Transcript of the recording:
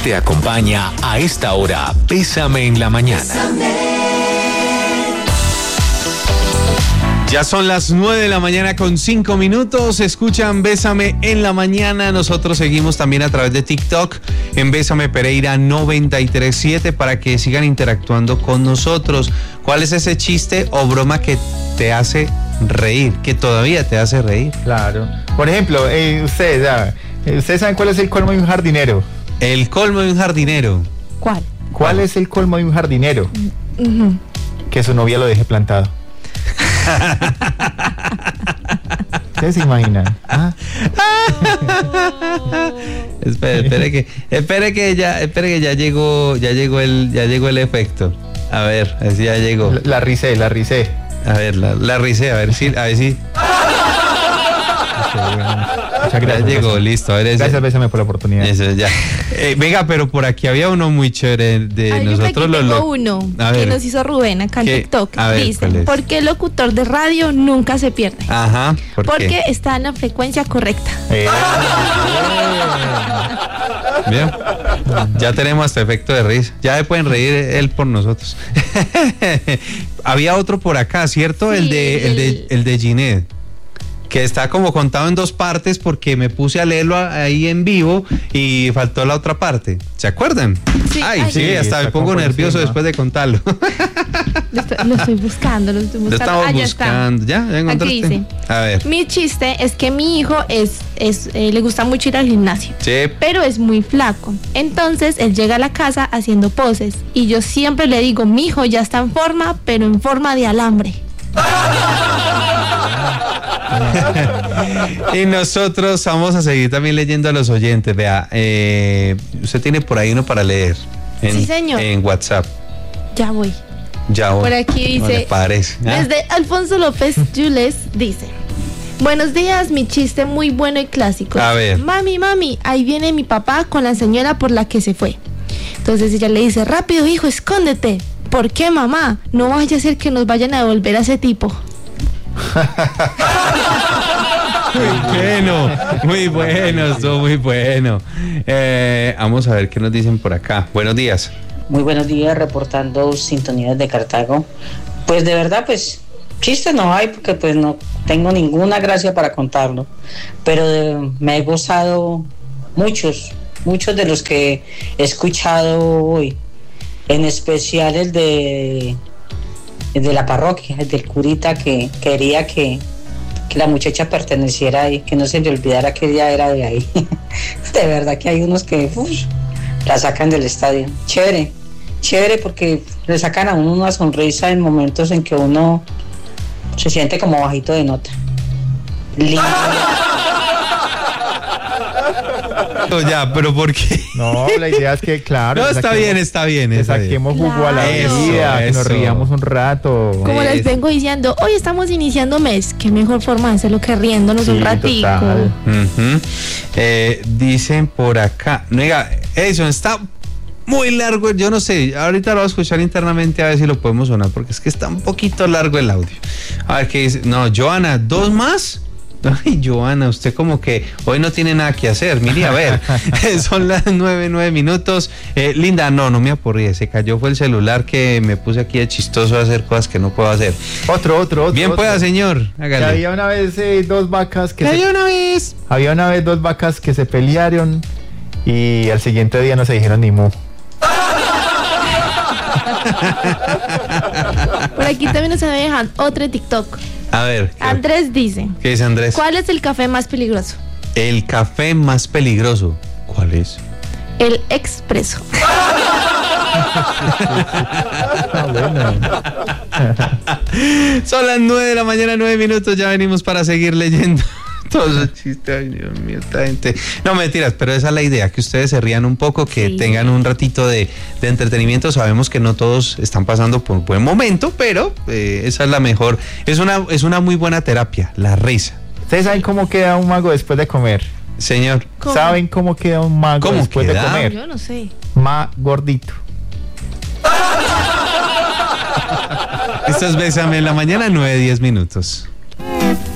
Te acompaña a esta hora Bésame en la Mañana. Ya son las 9 de la mañana con 5 minutos. Escuchan Bésame en la Mañana. Nosotros seguimos también a través de TikTok en Bésame Pereira 937 para que sigan interactuando con nosotros. ¿Cuál es ese chiste o broma que te hace reír? Que todavía te hace reír. Claro. Por ejemplo, ¿ustedes saben cuál es el colmo de un jardinero? El colmo de un jardinero. ¿Cuál es el colmo de un jardinero? Que su novia lo deje plantado. ¿Ustedes se imaginan? Espere que ya llegó el efecto. A ver, así ya llegó. La risé. A ver, la risé, a ver si. Muchas gracias. Ya llegó, listo. A ver, gracias, Bésame por la oportunidad. Eso, ya. Venga, pero por aquí había uno muy chévere de nosotros los tengo uno que nos hizo Rubén acá en TikTok. Dice, ¿por qué el locutor de radio nunca se pierde? Ajá. Porque está en la frecuencia correcta. Bien. Ya tenemos este efecto de risa. Ya se pueden reír él por nosotros. Había otro por acá, ¿cierto? Sí, el de Ginette, que está como contado en dos partes porque me puse a leerlo ahí en vivo y faltó la otra parte. ¿Se acuerdan? Sí. Sí, hasta me pongo nervioso después de contarlo. Lo estoy buscando. Lo estamos buscando. ¿Ya encontraste? Aquí dice, a ver. Mi chiste es que mi hijo le gusta mucho ir al gimnasio. Sí. Pero es muy flaco. Entonces él llega a la casa haciendo poses y yo siempre le digo, mi hijo ya está en forma, pero en forma de alambre. Y nosotros vamos a seguir también leyendo a los oyentes. Vea, usted tiene por ahí uno para leer. Sí, señor. En WhatsApp. Ya voy. Por aquí dice, no le parece. Desde Alfonso López Jules dice, buenos días, mi chiste muy bueno y clásico. A ver. Mami, ahí viene mi papá con la señora por la que se fue. Entonces ella le dice, rápido hijo, escóndete. ¿Por qué, mamá? No vaya a ser que nos vayan a devolver a ese tipo. Muy bueno, estuvo muy bueno. Vamos a ver qué nos dicen por acá. Buenos días. Muy buenos días, reportando sintonías de Cartago. Pues de verdad, pues chistes no hay porque pues no tengo ninguna gracia para contarlo, pero me he gozado muchos de los que he escuchado hoy, en especial el de la parroquia, el del curita que quería que la muchacha perteneciera ahí, que no se le olvidara que ella era de ahí. De verdad que hay unos que la sacan del estadio. Chévere porque le sacan a uno una sonrisa en momentos en que uno se siente como bajito de nota. Lindo. Ya, pero ¿por qué? No, la idea es que, claro. No, está bien. Le saquemos jugo a la vida, que nos riamos un rato. Como les vengo diciendo, hoy estamos iniciando mes. Qué mejor forma de hacerlo que riéndonos un ratico. Dicen por acá, oiga, eso está muy largo, yo no sé, ahorita lo voy a escuchar internamente a ver si lo podemos sonar, porque es que está un poquito largo el audio. A ver qué dice. No, Joana, ¿2 más? Ay, Joana, usted como que hoy no tiene nada que hacer. Mire, a ver, son las 9 minutos. Linda, no me aporríe, se cayó fue el celular que me puse aquí de chistoso a hacer cosas que no puedo hacer. Otro. Bien pueda, señor, hágale. Había una vez dos vacas Había una vez 2 vacas que se pelearon y al siguiente día no se dijeron ni mu. Por aquí también nos dejan otro TikTok. A ver. Andrés dice. ¿Qué dice Andrés? ¿Cuál es el café más peligroso? El café más peligroso. ¿Cuál es? El expreso. Son las 9 de la mañana, 9 minutos. Ya venimos para seguir leyendo todos los chistes. Ay, Dios mío, esta gente. No, mentiras, pero esa es la idea, que ustedes se rían un poco, que tengan un ratito de entretenimiento. Sabemos que no todos están pasando por un buen momento, pero esa es la mejor. Es una muy buena terapia, la risa. ¿Ustedes saben cómo queda un mago después de comer? Señor. ¿Cómo? ¿Saben cómo queda un mago después de comer? Yo no sé. Más gordito. Esto es Bésame en la Mañana, 9-10 minutos.